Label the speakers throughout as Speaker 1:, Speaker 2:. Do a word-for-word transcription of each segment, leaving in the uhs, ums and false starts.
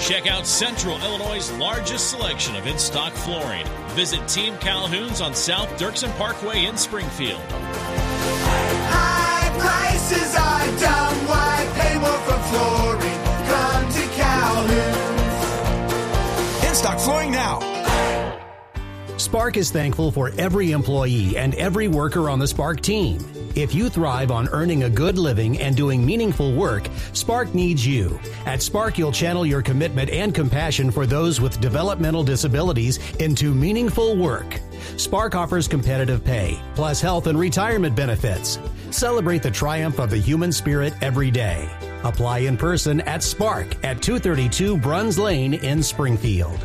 Speaker 1: Check out Central Illinois' largest selection of in-stock flooring. Visit Team Calhoun's on South Dirksen Parkway in Springfield.
Speaker 2: High prices are dumb. Why pay more for flooring? Come to Calhoun's.
Speaker 3: In-stock flooring now.
Speaker 4: Spark is thankful for every employee and every worker on the Spark team. If you thrive on earning a good living and doing meaningful work, Spark needs you. At Spark, you'll channel your commitment and compassion for those with developmental disabilities into meaningful work. Spark offers competitive pay, plus health and retirement benefits. Celebrate the triumph of the human spirit every day. Apply in person at Spark at two thirty-two Bruns Lane in Springfield.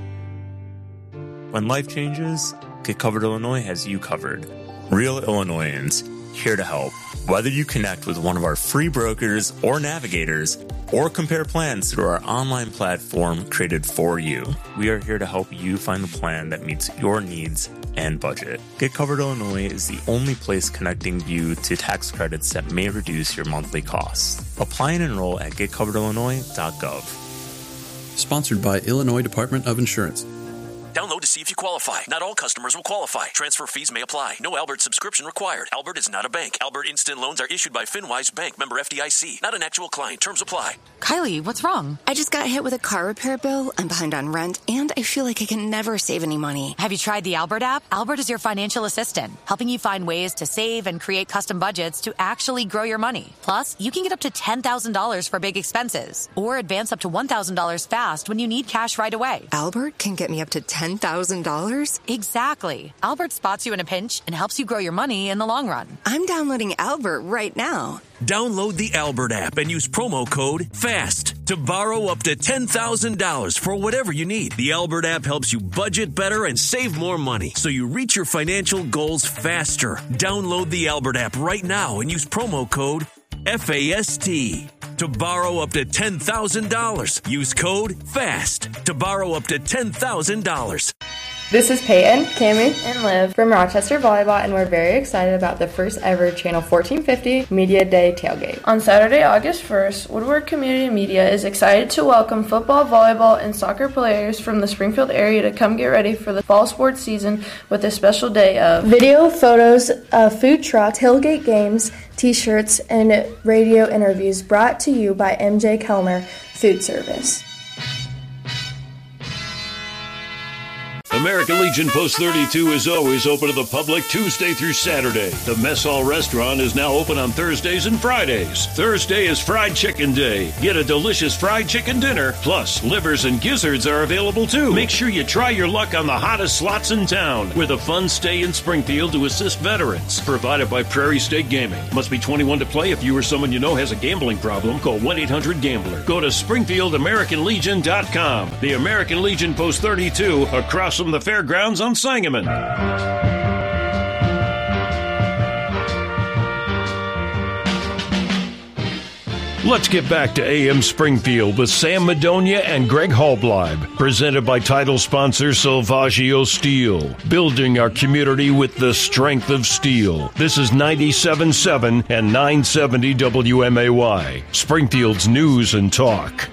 Speaker 5: When life changes, Get Covered Illinois has you covered. Real Illinoisans, here to help. Whether you connect with one of our free brokers or navigators, or compare plans through our online platform created for you, we are here to help you find the plan that meets your needs and budget. Get Covered Illinois is the only place connecting you to tax credits that may reduce your monthly costs. Apply and enroll at get covered illinois dot gov.
Speaker 6: Sponsored by Illinois Department of Insurance.
Speaker 7: Download to see if you qualify. Not all customers will qualify. Transfer fees may apply. No Albert subscription required. Albert is not a bank. Albert Instant Loans are issued by FinWise Bank, member F D I C. Not an actual client. Terms apply.
Speaker 8: Kylie, what's wrong? I just got hit with a car repair bill. I'm behind on rent, and I feel like I can never save any money.
Speaker 9: Have you tried the Albert app? Albert is your financial assistant, helping you find ways to save and create custom budgets to actually grow your money. Plus, you can get up to ten thousand dollars for big expenses, or advance up to one thousand dollars fast when you need cash right away.
Speaker 8: Albert can get me up to ten thousand dollars?
Speaker 9: Exactly. Albert spots you in a pinch and helps you grow your money in the long run.
Speaker 8: I'm downloading Albert right now.
Speaker 7: Download the Albert app and use promo code FAST to borrow up to ten thousand dollars for whatever you need. The Albert app helps you budget better and save more money so you reach your financial goals faster. Download the Albert app right now and use promo code FAST to borrow up to ten thousand dollars. Use code FAST to borrow up to ten thousand dollars.
Speaker 10: This is Peyton, Cammie, and Liv from Rochester Volleyball, and we're very excited about the first ever Channel fourteen fifty Media Day tailgate. On Saturday, August first, Woodward Community Media is excited to welcome football, volleyball, and soccer players from the Springfield area to come get ready for the fall sports season with a special day of
Speaker 11: video, photos, of food truck, tailgate games, t-shirts, and radio interviews brought to you by M J Kellner Food Service.
Speaker 12: American Legion Post thirty-two is always open to the public Tuesday through Saturday. The Mess Hall Restaurant is now open on Thursdays and Fridays. Thursday is Fried Chicken Day. Get a delicious fried chicken dinner, plus livers and gizzards are available too. Make sure you try your luck on the hottest slots in town with a fun stay in Springfield to assist veterans. Provided by Prairie State Gaming. Must be twenty-one to play. If you or someone you know has a gambling problem, call one eight hundred gambler. Go to Springfield American Legion dot com. The American Legion Post thirty-two across from the fairgrounds on Sangamon. Let's get back to A M Springfield with Sam Madonia and Greg Hallbleib. Presented by title sponsor Salvaggio Steel. Building our community with the strength of steel. This is ninety-seven point seven and nine seventy W M A Y. Springfield's News and Talk.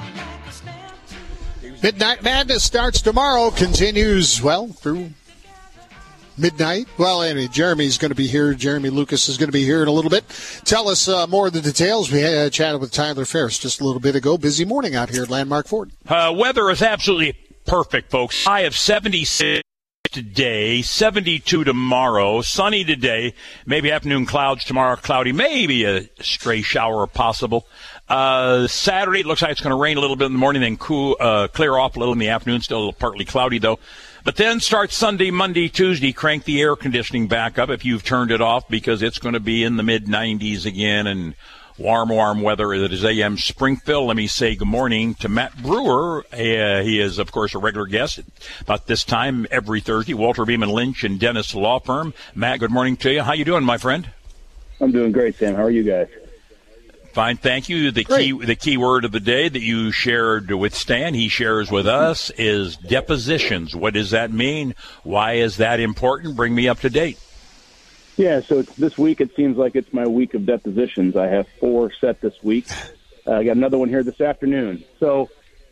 Speaker 13: Midnight Madness starts tomorrow, continues, well, through midnight. Well, anyway, Jeremy's going to be here. Jeremy Lucas is going to be here in a little bit. Tell us uh, more of the details. We had chatted with Tyler Ferris just a little bit ago. Busy morning out here at Landmark Ford.
Speaker 14: Uh, weather is absolutely perfect, folks. High of seventy-six today, seventy-two tomorrow, sunny today, maybe afternoon clouds tomorrow, cloudy, maybe a stray shower possible. Uh, Saturday, it looks like it's going to rain a little bit in the morning, then cool, uh, clear off a little in the afternoon. Still a little partly cloudy, though. But then starts Sunday, Monday, Tuesday. Crank the air conditioning back up if you've turned it off, because it's going to be in the mid nineties again, and warm, warm weather. It is A M Springfield. Let me say good morning to Matt Brewer. Uh, he is, of course, a regular guest about this time every Thursday. Walter Beeman Lynch and Dennis Law Firm. Matt, good morning to you. How you doing, my friend?
Speaker 15: I'm doing great, Sam. How are you guys?
Speaker 14: Fine, thank you. The key, the key word of the day that you shared with Stan, he shares with us, is depositions. What does that mean? Why is that important? Bring me up to date.
Speaker 15: Yeah, so it's, this week it seems like it's my week of depositions. I have four set this week. Uh, I got another one here this afternoon. So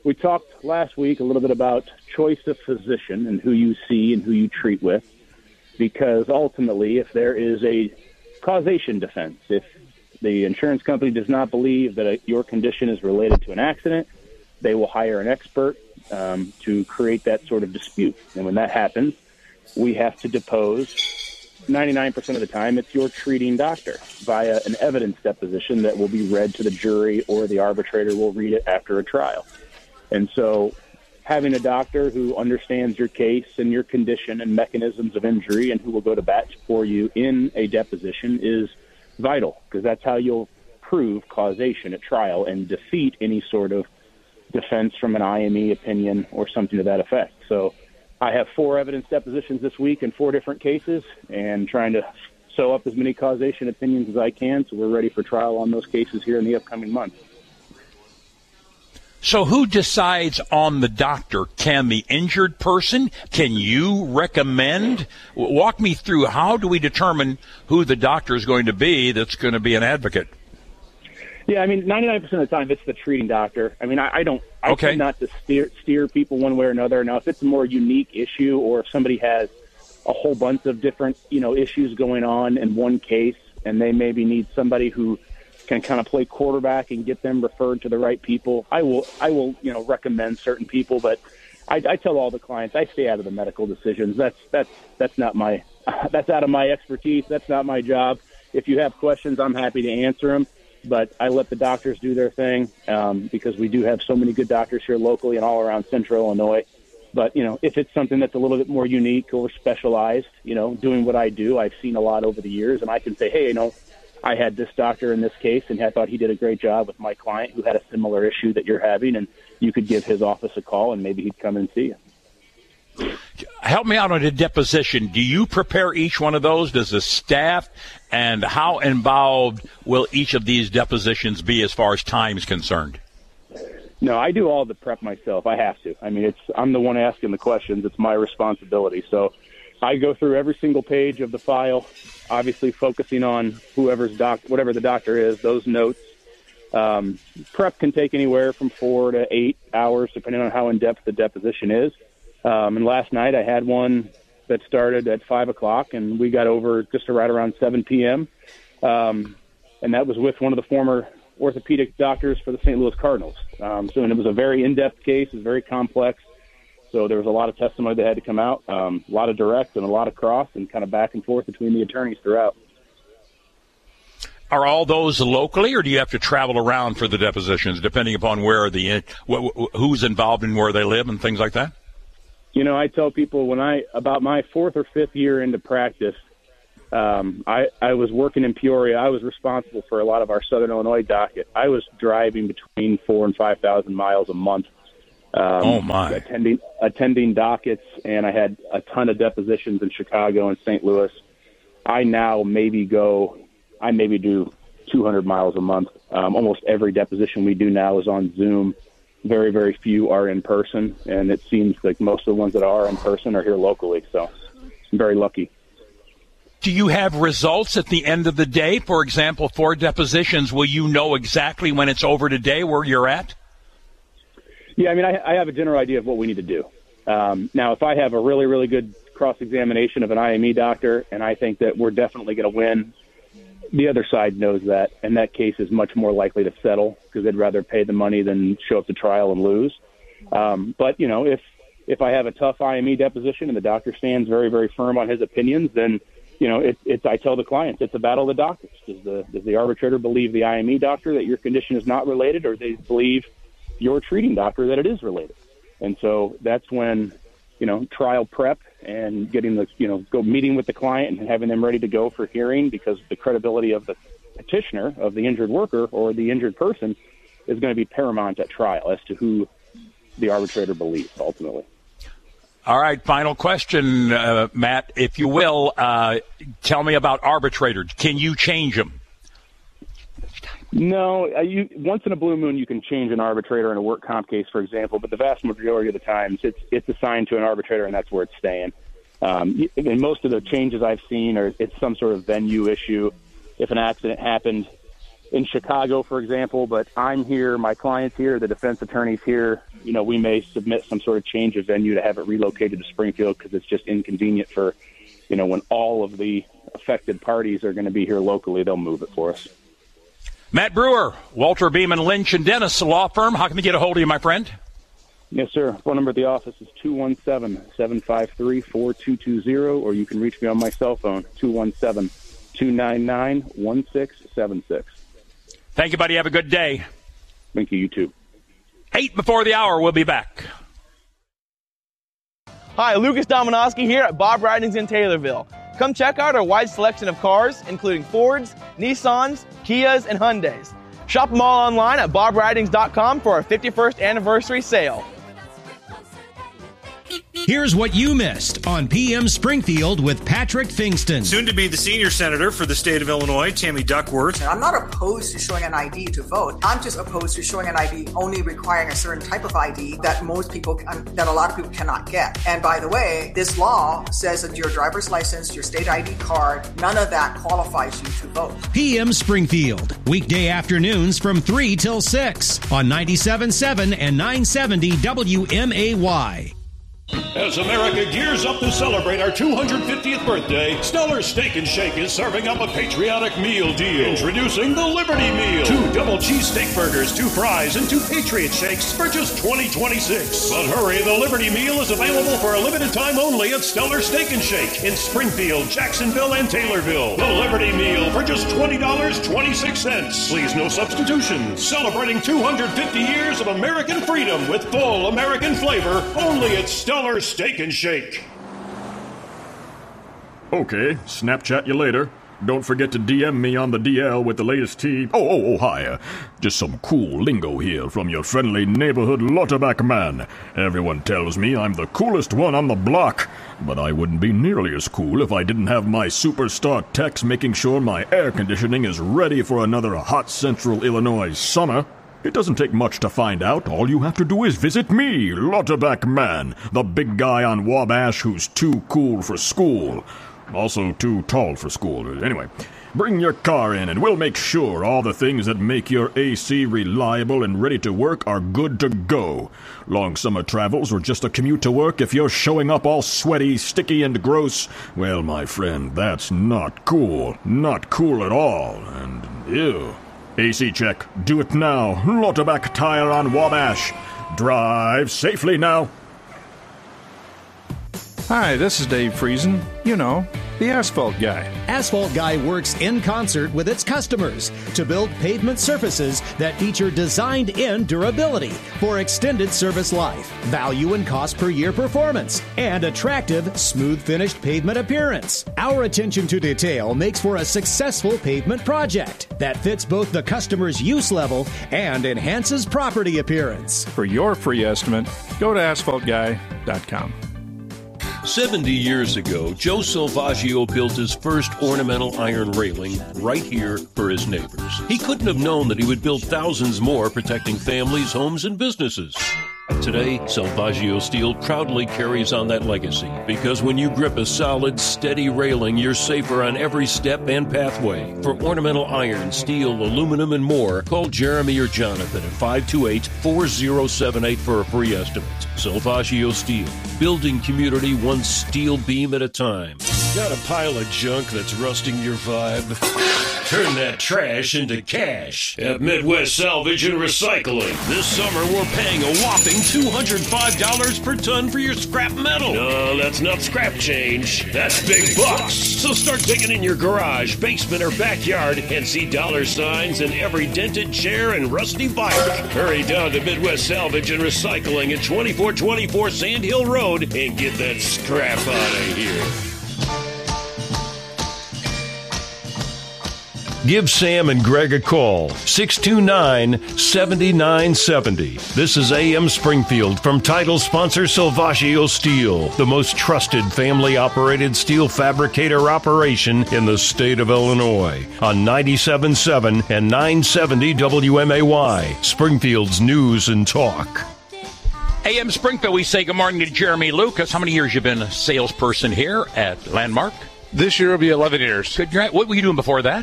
Speaker 15: we talked last week a little bit about choice of physician and who you see and who you treat with, because ultimately, if there is a causation defense, if the insurance company does not believe that a, your condition is related to an accident, they will hire an expert um, to create that sort of dispute. And when that happens, we have to depose. ninety-nine percent of the time, it's your treating doctor via an evidence deposition that will be read to the jury, or the arbitrator will read it after a trial. And so having a doctor who understands your case and your condition and mechanisms of injury and who will go to bat for you in a deposition is vital, because that's how you'll prove causation at trial and defeat any sort of defense from an I M E opinion or something to that effect. So I have four evidence depositions this week in four different cases, and trying to sew up as many causation opinions as I can, so we're ready for trial on those cases here in the upcoming months.
Speaker 14: So who decides on the doctor? Can the injured person? Can you recommend? Walk me through, how do we determine who the doctor is going to be that's going to be an advocate?
Speaker 15: Yeah, I mean, ninety-nine percent of the time, it's the treating doctor. I mean, I, I don't, I
Speaker 14: okay.
Speaker 15: tend not to steer, steer people one way or another. Now, if it's a more unique issue, or if somebody has a whole bunch of different, you know, issues going on in one case, and they maybe need somebody who can kind of play quarterback and get them referred to the right people, I will, I will, you know, recommend certain people. But I, I tell all the clients, I stay out of the medical decisions. That's that's that's not my, that's out of my expertise. That's not my job. If you have questions, I'm happy to answer them. But I let the doctors do their thing, um, because we do have so many good doctors here locally and all around Central Illinois. But, you know, if it's something that's a little bit more unique or specialized, you know, doing what I do, I've seen a lot over the years, and I can say, hey, you know, I had this doctor in this case, and I thought he did a great job with my client who had a similar issue that you're having, and you could give his office a call, and maybe he'd come and see you.
Speaker 14: Help me out on a deposition. Do you prepare each one of those? Does the staff? And how involved will each of these depositions be as far as time is concerned?
Speaker 15: No, I do all the prep myself. I have to. I mean, it's I'm the one asking the questions. It's my responsibility. So I go through every single page of the file, obviously focusing on whoever's doc, whatever the doctor is, those notes. Um, prep can take anywhere from four to eight hours, depending on how in-depth the deposition is. Um, and last night I had one that started at five o'clock, and we got over just right around seven p.m. Um, and that was with one of the former orthopedic doctors for the Saint Louis Cardinals. Um, so and it was a very in-depth case. It was very complex. So there was a lot of testimony that had to come out, um, a lot of direct and a lot of cross, and kind of back and forth between the attorneys throughout.
Speaker 14: Are all those locally, or do you have to travel around for the depositions, depending upon where the who's involved and where they live and things like that?
Speaker 15: You know, I tell people when I, about my fourth or fifth year into practice, um, I, I was working in Peoria. I was responsible for a lot of our Southern Illinois docket. I was driving between four and five thousand miles a month. Um,
Speaker 14: oh my!
Speaker 15: Attending attending dockets, and I had a ton of depositions in Chicago and Saint Louis. I now maybe go, I maybe do two hundred miles a month. Um, almost every deposition we do now is on Zoom. Very, very few are in person, and it seems like most of the ones that are in person are here locally, so I'm very lucky.
Speaker 14: Do you have results at the end of the day? For example, for depositions, will you know exactly when it's over today where you're at?
Speaker 15: Yeah, I mean, I, I have a general idea of what we need to do. Um, now, if I have a really, really good cross-examination of an I M E doctor, and I think that we're definitely going to win, the other side knows that, and that case is much more likely to settle because they'd rather pay the money than show up to trial and lose. Um, but, you know, if if I have a tough I M E deposition and the doctor stands very, very firm on his opinions, then, you know, it, it's I tell the clients it's a battle of the doctors. Does the, does the arbitrator believe the I M E doctor that your condition is not related, or they believe your treating doctor that it is related? And so that's when, you know, trial prep and getting the, you know, go meeting with the client and having them ready to go for hearing, because the credibility of the petitioner, of the injured worker or the injured person, is going to be paramount at trial as to who the arbitrator believes ultimately.
Speaker 14: All right, final question, uh, Matt, if you will. Uh, tell me about arbitrators. Can you change them?
Speaker 15: No, uh, you, once in a blue moon you can change an arbitrator in a work comp case, for example, but the vast majority of the times it's it's assigned to an arbitrator, and that's where it's staying. Um, and most of the changes I've seen are it's some sort of venue issue. If an accident happened in Chicago, for example, but I'm here, my client's here, the defense attorney's here. You know, we may submit some sort of change of venue to have it relocated to Springfield because it's just inconvenient for, you know, when all of the affected parties are going to be here locally, they'll move it for us.
Speaker 14: Matt Brewer, Walter Beeman Lynch and Dennis law firm. How can we get a hold of you, my friend?
Speaker 15: Yes, sir. Phone number at the office is two one seven, seven five three, four two two zero, or you can reach me on my cell phone, two one seven, two nine nine, one six seven six.
Speaker 14: Thank you, buddy. Have a good day.
Speaker 15: Thank you. You too.
Speaker 14: Eight before the hour. We'll be back.
Speaker 3: Hi, Lucas Dominowski here at Bob Ridings in Taylorville. Come check out our wide selection of cars, including Fords, Nissans, Kias, and Hyundais. Shop them all online at bob ridings dot com for our fifty-first anniversary sale.
Speaker 4: Here's what you missed on P M Springfield with Patrick Fingston.
Speaker 16: Soon to be the senior senator for the state of Illinois, Tammy Duckworth.
Speaker 17: I'm not opposed to showing an I D to vote. I'm just opposed to showing an I D only requiring a certain type of I D that most people, can, that a lot of people cannot get. And by the way, this law says that your driver's license, your state I D card, none of that qualifies you to vote.
Speaker 4: P M Springfield, weekday afternoons from three till six on ninety-seven point seven and nine seventy W M A Y.
Speaker 12: As America gears up to celebrate our two hundred fiftieth birthday, Stellar Steak and Shake is serving up a patriotic meal deal. Introducing the Liberty Meal. Two double cheesesteak burgers, two fries, and two Patriot Shakes for just twenty dollars and twenty-six cents. But hurry, the Liberty Meal is available for a limited time only at Stellar Steak and Shake in Springfield, Jacksonville, and Taylorville. The Liberty Meal for just twenty dollars and twenty-six cents. Please, no substitutions. Celebrating two hundred fifty years of American freedom with full American flavor only at Stellar Steak and Shake.
Speaker 18: Okay, Snapchat you later. Don't forget to D M me on the D L with the latest tea. Oh, oh, oh, hi. Uh, just some cool lingo here from your friendly neighborhood Lauterbach man. Everyone tells me I'm the coolest one on the block, but I wouldn't be nearly as cool if I didn't have my superstar techs making sure my air conditioning is ready for another hot central Illinois summer. It doesn't take much to find out. All you have to do is visit me, Lauterbach man, the big guy on Wabash who's too cool for school. Also too tall for school. Anyway, bring your car in and we'll make sure all the things that make your A C reliable and ready to work are good to go. Long summer travels or just a commute to work, if you're showing up all sweaty, sticky, and gross, well, my friend, that's not cool. Not cool at all. And ew. A C check. Do it now. Lauterbach Tire on Wabash. Drive safely now.
Speaker 19: Hi, this is Dave Friesen. You know, the Asphalt Guy.
Speaker 4: Asphalt Guy works in concert with its customers to build pavement surfaces that feature designed-in durability for extended service life, value and cost per year performance, and attractive, smooth-finished pavement appearance. Our attention to detail makes for a successful pavement project that fits both the customer's use level and enhances property appearance.
Speaker 19: For your free estimate, go to asphalt guy dot com.
Speaker 20: seventy years ago, Joe Salvaggio built his first ornamental iron railing right here for his neighbors. He couldn't have known that he would build thousands more protecting families, homes, and businesses. Today, Salvaggio Steel proudly carries on that legacy because when you grip a solid, steady railing, you're safer on every step and pathway. For ornamental iron, steel, aluminum, and more, call Jeremy or Jonathan at five two eight, four zero seven eight for a free estimate. Salvaggio Steel, building community one steel beam at a time. Got a pile of junk that's rusting your vibe? Turn that trash into cash at Midwest Salvage and Recycling. This summer, we're paying a whopping two hundred five dollars per ton for your scrap metal. No, that's not scrap change. That's big bucks. So start digging in your garage, basement, or backyard and see dollar signs in every dented chair and rusty bike. Hurry down to Midwest Salvage and Recycling at twenty-four twenty-four Sand Hill Road and get that scrap out of here. Give Sam and Greg a call, six two nine, seven nine seven zero. This is A M Springfield from title sponsor Salvaggio Steel, the most trusted family-operated steel fabricator operation in the state of Illinois, on ninety-seven point seven and nine seventy W M A Y, Springfield's News and Talk.
Speaker 14: A M Springfield, we say good morning to Jeremy Lucas. How many years you been a salesperson here at Landmark?
Speaker 21: This year will be eleven years.
Speaker 14: Good. What were you doing before that?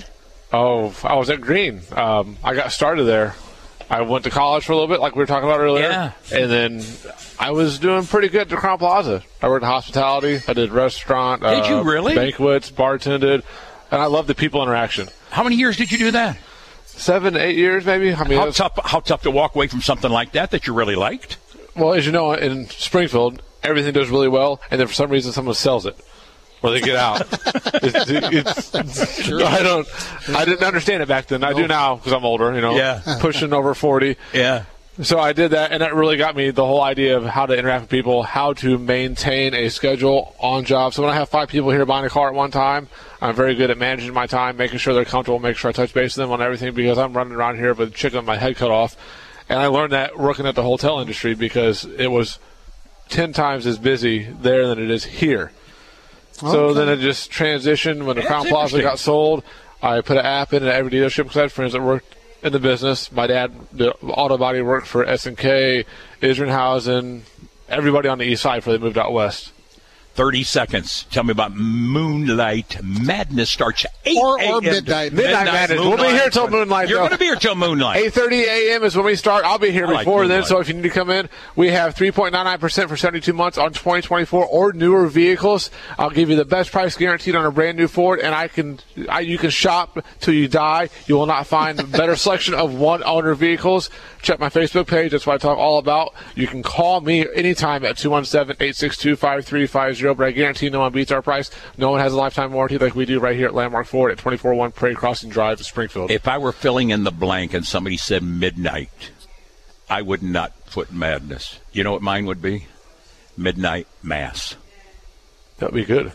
Speaker 21: Oh, I was at Green. Um, I got started there. I went to college for a little bit, like we were talking about earlier.
Speaker 14: Yeah.
Speaker 21: And then I was doing pretty good at the Crown Plaza. I worked in hospitality. I did restaurant.
Speaker 14: Did
Speaker 21: uh,
Speaker 14: you really?
Speaker 21: Banquets, bartended. And I love the people interaction.
Speaker 14: How many years did you do that?
Speaker 21: Seven, eight years, maybe. I mean,
Speaker 14: how tough? How tough to walk away from something like that that you really liked?
Speaker 21: Well, as you know, in Springfield, everything does really well, and then for some reason, someone sells it, or they get out. it's, it's, sure. I don't. I didn't understand it back then. I do now because I'm older. You know,
Speaker 14: yeah.
Speaker 21: pushing over forty.
Speaker 14: Yeah.
Speaker 21: So I did that, and that really got me the whole idea of how to interact with people, how to maintain a schedule on job. So when I have five people here buying a car at one time, I'm very good at managing my time, making sure they're comfortable, making sure I touch base with them on everything because I'm running around here with a chicken with my head cut off. And I learned that working at the hotel industry because it was ten times as busy there than it is here. Okay. So then it just transitioned when the Crown Plaza got sold. I put an app in at every dealership because I had friends that worked in the business. My dad did auto body work for S and K, Isringhausen, everybody on the east side before they moved out west.
Speaker 14: thirty seconds. Tell me about Moonlight Madness. Starts eight
Speaker 13: or,
Speaker 14: a.m.
Speaker 13: or midnight.
Speaker 21: Midnight, midnight Madness. Moonlight. We'll be here till Moonlight.
Speaker 14: You're going to be here till Moonlight.
Speaker 21: eight thirty a.m. is when we start. I'll be here
Speaker 14: I
Speaker 21: before
Speaker 14: like
Speaker 21: then, so if you need to come in, we have three point nine nine percent for seventy-two months on twenty twenty-four or newer vehicles. I'll give you the best price guaranteed on a brand new Ford, and I can, I, you can shop till you die. You will not find a better selection of one-owner vehicles. Check my Facebook page. That's what I talk all about. You can call me anytime at two one seven, eight six two, five three five zero, but I guarantee no one beats our price. No one has a lifetime warranty like we do right here at Landmark Ford at twenty-four oh one Parade Crossing Drive in Springfield.
Speaker 14: If I were filling in the blank and somebody said midnight, I would not put Madness. You know what mine would be? Midnight Mass.
Speaker 21: That would be good.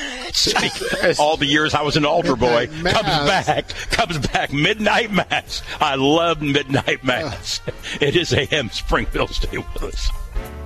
Speaker 14: All the years I was an altar boy comes back, comes back. Midnight Mass. I love Midnight Mass. It is A M Springfield. Stay with us.